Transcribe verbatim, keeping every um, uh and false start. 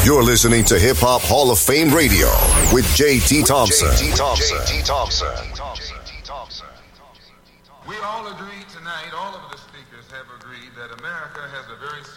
You're listening to Hip Hop Hall of Fame Radio with J T Thompson. J T Thompson. J T Thompson. We all agreed tonight, all of the speakers have agreed that America has a very